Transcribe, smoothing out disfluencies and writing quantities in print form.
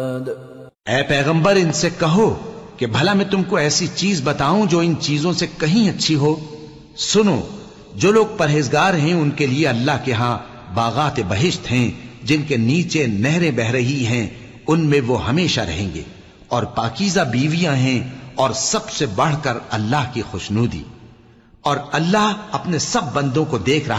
ऐ पैगंबर, इनसे कहो कि भला मैं तुमको ऐसी चीज बताऊं जो इन चीजों से कहीं अच्छी हो। सुनो, जो लोग परहेजगार हैं उनके लिए अल्लाह के यहां बागात बहिश्त हैं जिनके नीचे नहरें बह रही हैं, उनमें वो हमेशा रहेंगे, और पाकीज़ा बीवियां हैं, और सबसे बढ़कर अल्लाह की खुशनूदी। और अल्लाह अपने सब बंदों को देख रहा